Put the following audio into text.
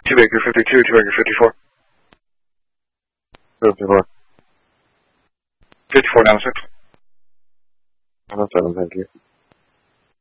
2 Baker 52, 2 Baker 54. 54. 54 down 6. Down 7, thank you.